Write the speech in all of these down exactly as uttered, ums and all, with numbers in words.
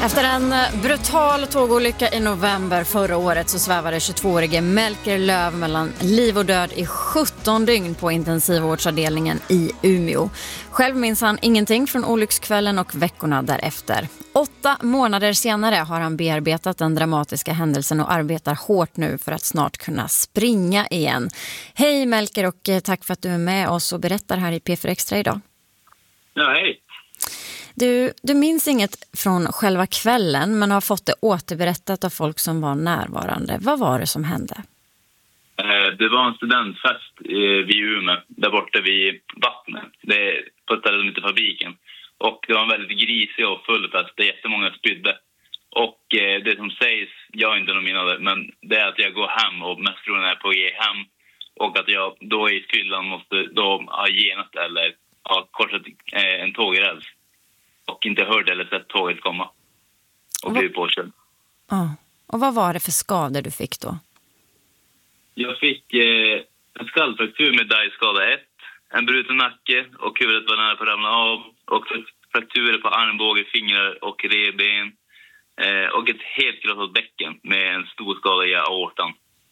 Efter en brutal tågolycka i november förra året så svävade tjugotvåårige Melker Löv mellan liv och död i sjutton dygn på intensivvårdsavdelningen i Umeå. Själv minns han ingenting från olyckskvällen och veckorna därefter. Åtta månader senare har han bearbetat den dramatiska händelsen och arbetar hårt nu för att snart kunna springa igen. Hej Melker, och tack för att du är med oss och berättar här i P fyra Extra idag. Ja, hej. Du, du minns inget från själva kvällen men har fått det återberättat av folk som var närvarande. Vad var det som hände? Det var en studentfest vid Umeå, där borta vid vattnet. Det är på ett ställe som heter Fabriken. Och det var en väldigt grisig och full fest. Det är jättemånga spydde. Och det som sägs, jag är inte någon minade, men det är att jag går hem och mest tror jag är på väg hem. Och att jag då i fyllan måste då ha genat eller ha korsat en tågräls. Och inte hörde eller sett tåget komma. Och blev påkörd. Ja. Och vad var det för skador du fick då? Jag fick eh, en skallfraktur med dajskada ett. En bruten nacke och huvudet var nära på att ramla av. Och frakturer på armbåge, fingrar och revben. Eh, och ett helt krossat bäcken med en stor skada i aortan.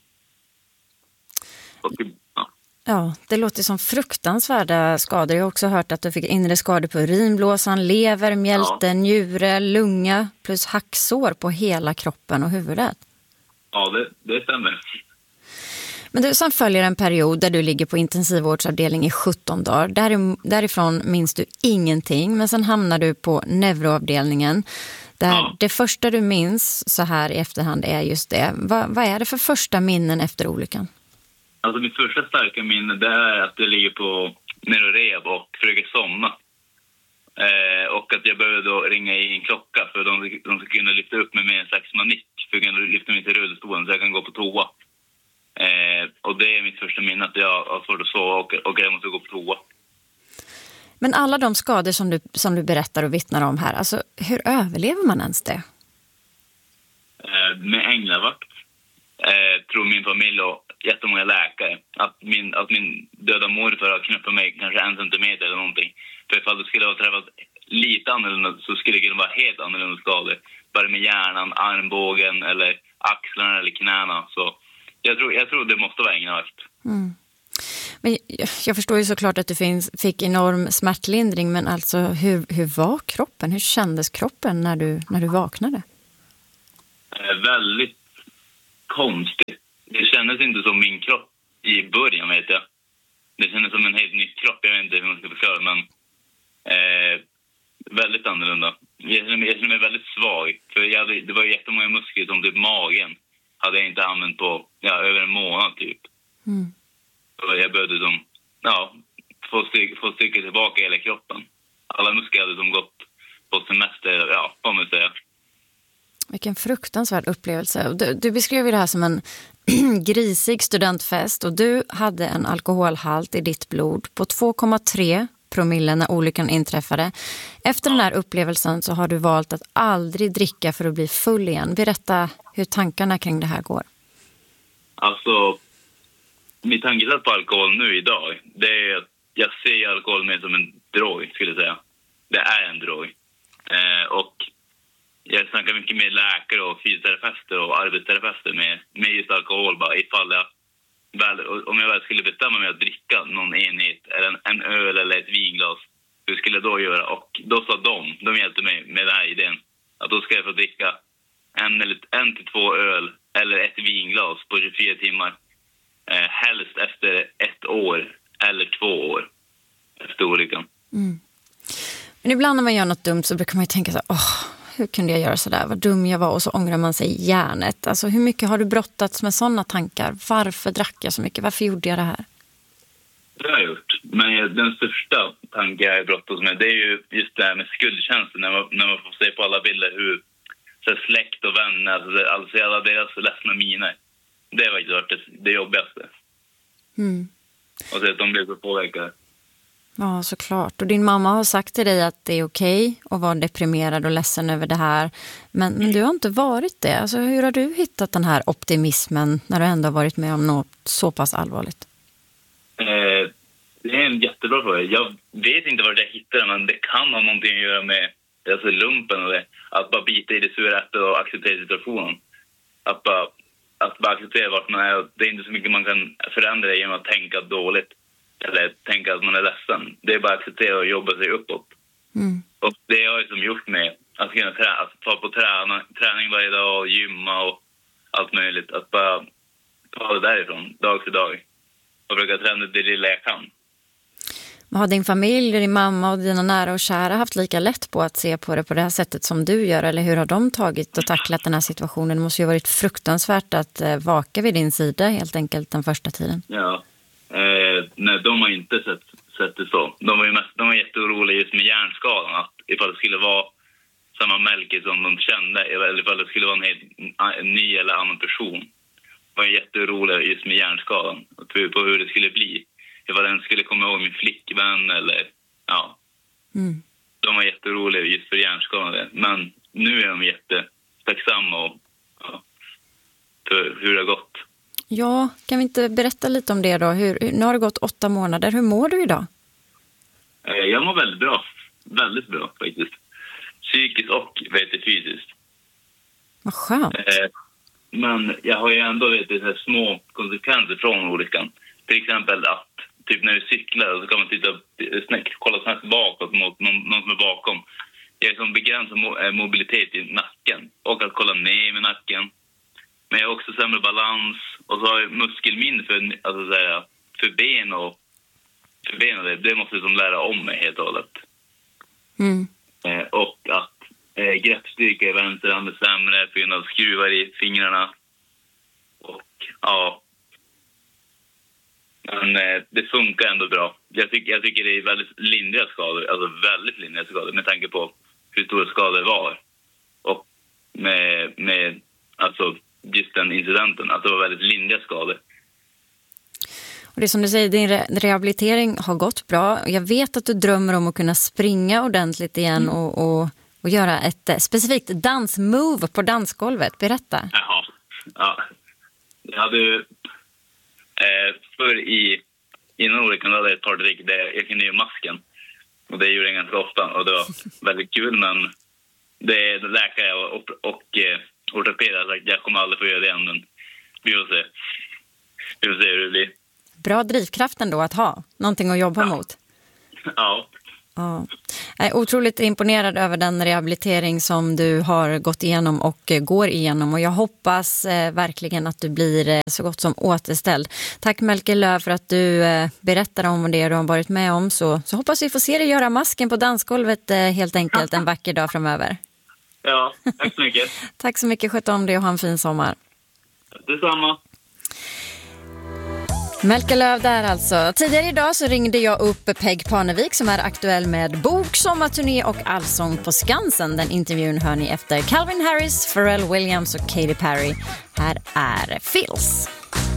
Och, ja. Ja, det låter som fruktansvärda skador. Jag har också hört att du fick inre skador på urinblåsan, lever, mjälte, ja. njure, lunga plus hacksår på hela kroppen och huvudet. Ja, det, det stämmer. Men du, sen följer en period där du ligger på intensivvårdsavdelning i sjutton dagar. Där, därifrån minns du ingenting, men sen hamnar du på neuroavdelningen. Där ja. Det första du minns så här i efterhand är just det. Va, vad är det för första minnen efter olyckan? Alltså mitt första starka minne det är att jag ligger på neurorehab och försöker somna. Eh, och att jag behöver då ringa i en klocka för att de, de ska kunna lyfta upp mig med en slags manick. För att kunna lyfta mig till rullstolen så jag kan gå på toa. Eh, och det är mitt första minne att jag har svårt att sova och, och jag måste gå på toa. Men alla de skador som du, som du berättar och vittnar om här, alltså hur överlever man ens det? Eh, med änglavakt. Eh, tror min familj och jättemånga läkare att min, att min döda morfar har knuppat mig kanske en centimeter eller någonting. För ifall det skulle ha träffat lite annorlunda så skulle det kunna vara helt annorlunda skador. Bara med hjärnan, armbågen eller axlarna eller knäna. Så jag tror, jag tror det måste vara änglavakt. Mm. Men jag, jag förstår ju såklart att du finns, fick enorm smärtlindring, men alltså hur, hur var kroppen? Hur kändes kroppen när du, när du vaknade? Eh, väldigt konstigt. Det kändes inte som min kropp i början, vet jag. Det kändes som en helt ny kropp. Jag vet inte hur man ska förklara, men eh, väldigt annorlunda. Jag kände, mig, jag kände mig väldigt svag. För jag hade, det var jättemånga muskler som typ magen hade jag inte använt på ja, över en månad typ. Mm. Så jag behövde som, ja, få, styr, få styrka tillbaka hela kroppen. Alla muskler hade som gått på semester, ja, vad man säger. Vilken fruktansvärd upplevelse. Du, du beskrev ju det här som en grisig studentfest och du hade en alkoholhalt i ditt blod på två komma tre promille när olyckan inträffade. Efter den här upplevelsen så har du valt att aldrig dricka för att bli full igen. Berätta hur tankarna kring det här går. Alltså, mitt tankesätt på alkohol nu idag, det är att jag ser alkohol mer som en drog, skulle jag säga. Det är en drog. Eh, och jag snackar mycket med läkare och fysioterapeuter och arbetsterapeuter med, med just alkohol. Bara ifall jag väl, om jag väl skulle bestämma mig att dricka någon enhet, eller en, en öl eller ett vinglas, hur skulle jag då göra? Och då sa de, de hjälpte mig med den här idén, att då ska jag få dricka en, eller, en till två öl eller ett vinglas på tjugofyra timmar. Eh, helst efter ett år eller två år efter olyckan. Mm. Men ibland när man gör något dumt så brukar man ju tänka så här, åh, hur kunde jag göra så där? Vad dum jag var, och så ångrar man sig i hjärnet. Alltså hur mycket har du brottats med sådana tankar? Varför drack jag så mycket? Varför gjorde jag det här? Det har jag gjort. Men den största tanken jag har brottats med, det är ju just det här med skuldkänslan. När man, när man får se på alla bilder hur så här, släkt och vänner, alltså, alltså alla deras ledsna miner. Det var ju det, det jobbigaste. Mm. Och så att de blev så påverkade. Ja, såklart. Och din mamma har sagt till dig att det är okej att vara deprimerad och ledsen över det här. Men, men du har inte varit det. Alltså, hur har du hittat den här optimismen när du ändå har varit med om något så pass allvarligt? Eh, det är en jättebra fråga. Jag vet inte var jag hittade den, men det kan ha någonting att göra med alltså lumpen och det. Att bara bita i det sura äpplet och acceptera situationen. Att bara, att bara acceptera vart man är. Det är inte så mycket man kan förändra genom att tänka dåligt. Eller tänka att man är ledsen. Det är bara att acceptera och jobba sig uppåt. Mm. Och det har jag som gjort med att kunna trä- att ta på träna, träning varje dag och gymma och allt möjligt. Att bara ta det därifrån, dag för dag. Och försöka träna det lilla jag kan. Har din familj, din mamma och dina nära och kära haft lika lätt på att se på det på det här sättet som du gör? Eller hur har de tagit och tacklat den här situationen? Det måste ju ha varit fruktansvärt att eh, vaka vid din sida helt enkelt den första tiden. Ja, eh, nej, de har inte sett, sett det så. De var ju mest, de var jätteoroliga just med hjärnskadan. Att ifall det skulle vara samma Melker som de kände, eller ifall det skulle vara en, helt, en ny eller annan person. De var jätteoroliga just med hjärnskadan. På hur det skulle bli. Ifall den skulle komma ihåg min flickvän eller, ja. Mm. De var jätteroliga just för hjärnskadan. Men nu är de jättetacksamma och, ja, för hur det har gått. Ja, kan vi inte berätta lite om det då? Hur, nu har det gått åtta månader. Hur mår du idag? Jag mår väldigt bra. Väldigt bra faktiskt. Psykiskt och vet du, fysiskt. Vad skönt. Men jag har ju ändå vet du, så här små konsekvenser från olyckan. Till exempel att typ när du cyklar så kan man titta snäck, kolla snabbt bakåt mot någon, någon som är bakom. Jag är som begränsad mo- mobilitet i nacken och att kolla ner med nacken. Men jag har också sämre balans och så har jag muskelminne för, alltså, så här, för ben och för ben och det. Det måste jag som lära om mig helt och hållet. Mm. Eh, och att eh, greppstyrka i vänster hand är sämre för grund av skruvar i fingrarna. Och ja... Men eh, det funkar ändå bra. Jag, tyck, jag tycker det är väldigt lindriga skador. Alltså väldigt lindriga skador med tanke på hur stora skador det var. Och med, med alltså just den incidenten. Att det var väldigt lindriga skador. Och det som du säger, din re- rehabilitering har gått bra. Jag vet att du drömmer om att kunna springa ordentligt igen mm. och, och, och göra ett eh, specifikt dansmove på dansgolvet. Berätta. Jaha. Ja. Jag hade ju... Eh, för i innan olyckan hade jag ett par trick där jag kunde göra masken. Och det gjorde jag ganska ofta och det var väldigt kul, men det, det läkare jag och, och eh, ortoped har sagt jag kommer aldrig få göra det än, men vi får se. Vi får se hur det blir. Bra drivkraft ändå att ha. Någonting att jobba ja. mot. Ja. Ja. Jag är otroligt imponerad över den rehabilitering som du har gått igenom och går igenom. Och jag hoppas eh, verkligen att du blir eh, så gott som återställd. Tack Melker Löv för att du eh, berättar om det du har varit med om. Så, så hoppas vi får se dig göra masken på dansgolvet eh, helt enkelt en vacker dag framöver. Ja, tack så mycket. Tack så mycket, sköt om dig och ha en fin sommar. Detsamma. Melker Löv där alltså. Tidigare idag så ringde jag upp Peg Parnevik som är aktuell med bok, sommarturné och allsång på Skansen. Den intervjun hör ni efter Calvin Harris, Pharrell Williams och Katy Perry. Här är Phils.